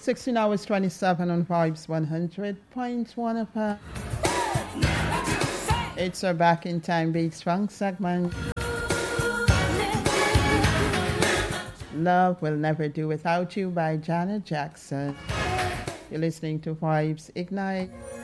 16 hours 27 on Vibes 100.1 FM. It's our Back in Time Beats Funk segment. Love Will Never Do Without You by Janet Jackson. You're listening to Vibes Ignite.